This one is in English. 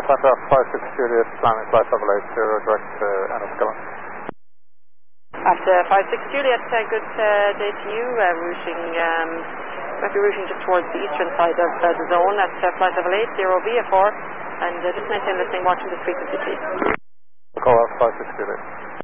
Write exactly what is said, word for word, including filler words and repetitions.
Atlanta five six Juliet, climbing flight level eight zero, direct to Enniskillen. At uh, five six Juliet, uh, good uh, day to you, uh, routing, um, might be routing just towards the eastern side of uh, the zone at uh, flight level eight zero V F R, and uh, just maintain listening, watching this frequency please. Call out five six Juliet.